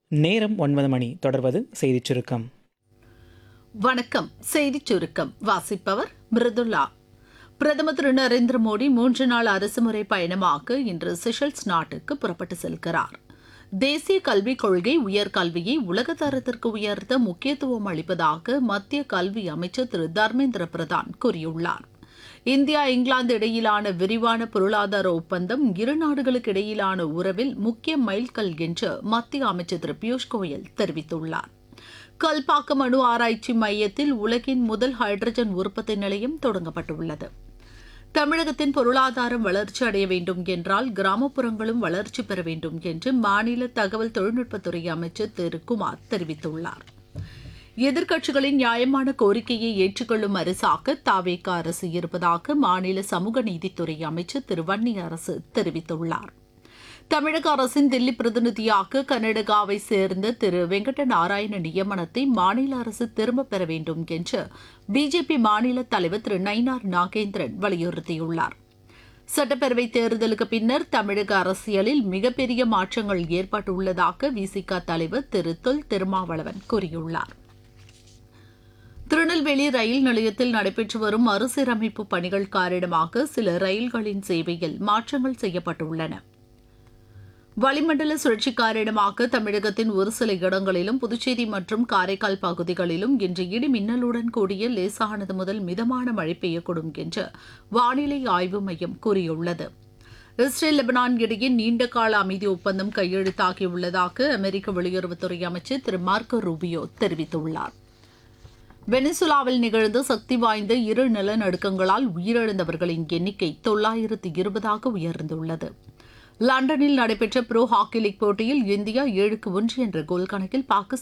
நேரம் 9 மணி. தொடர்வது செய்திச் சுருக்கம். வணக்கம். செய்திச் சுருக்கம் வாசிப்பவர் மிருதுளா. பிரதமர் திரு நரேந்திர மோடி 3 நாள் அரசுமுறை பயணமாக இன்று செஷல்ஸ் நாட்டுக்கு புறப்பட்டு செல்கிறார். தேசிய கல்விக் கொள்கை உயர்கல்வியை உலக தரத்திற்கு உயர்த்த முக்கியத்துவம் அளிப்பதாக மத்திய கல்வி அமைச்சர் திரு தர்மேந்திர பிரதான் கூறியுள்ளார். இந்தியா இங்கிலாந்து இடையிலான விரிவான பொருளாதார ஒப்பந்தம் இரு நாடுகளுக்கு இடையிலான உறவில் முக்கிய மைல்கல் என்று மத்திய அமைச்சர் திரு பியூஷ் கோயல் தெரிவித்துள்ளார். கல்பாக்கம் அணு ஆராய்ச்சி மையத்தில் உலகின் முதல் ஹைட்ரஜன் உற்பத்தி நிலையம் தொடங்கப்பட்டுள்ளது. தமிழகத்தின் பொருளாதாரம் வளர்ச்சி அடைய வேண்டும் என்றால் கிராமப்புறங்களும் வளர்ச்சி பெற வேண்டும் என்று மாநில தகவல் தொழில்நுட்பத்துறை அமைச்சர் திரு குமார் தெரிவித்துள்ளார். எதிர்க்கட்சிகளின் நியாயமான கோரிக்கையை ஏற்றுக்கொள்ளும் அரசாக தாவேக அரசு இருப்பதாக மாநில சமூக நீதித்துறை அமைச்சர் திரு வன்னியரசு தெரிவித்துள்ளார். தமிழக அரசின் தில்லி பிரதிநிதியாக கர்நாடகாவை சேர்ந்த திரு வெங்கட நாராயண நியமனத்தை மாநில அரசு திரும்பப் பெற வேண்டும் என்று பிஜேபி மாநில தலைவர் திரு நயினார் நாகேந்திரன் வலியுறுத்தியுள்ளார். சட்டப்பேரவைத் தேர்தலுக்கு பின்னர் தமிழக அரசியலில் மிகப்பெரிய மாற்றங்கள் ஏற்பட்டுள்ளதாக விசிக தலைவர் திரு தொல் திருமாவளவன் கூறியுள்ளார். திருநெல்வேலி ரயில் நிலையத்தில் நடைபெற்று வரும் மறுசீரமைப்பு பணிகள் காரணமாக சில ரயில்களின் சேவையில் மாற்றங்கள் செய்யப்பட்டுள்ளன. வளிமண்டல சுழற்சி காரணமாக தமிழகத்தின் ஒரு சில இடங்களிலும் புதுச்சேரி மற்றும் காரைக்கால் பகுதிகளிலும் இன்று இடி மின்னலுடன் கூடிய லேசானது முதல் மிதமான மழை பெய்யக்கூடும் என்று வானிலை ஆய்வு மையம் கூறியுள்ளது. இஸ்ரேல் லெபனான் இடையே நீண்டகால அமைதி ஒப்பந்தம் கையெழுத்தாகியுள்ளதாக அமெரிக்க வெளியுறவுத்துறை அமைச்சர் திரு மார்க்கோ ரூபியோ தெரிவித்துள்ளார். வெனிசுலாவில் நிகழ்ந்த சக்தி வாய்ந்த இரு நிலநடுக்கங்களால் உயிரிழந்தவர்களின் எண்ணிக்கை 920 உயர்ந்துள்ளது. லண்டனில் நடைபெற்ற ப்ரோ ஹாக்கி லீக் போட்டியில் இந்தியா 7-1 என்ற கோல் கணக்கில் பாகிஸ்தான்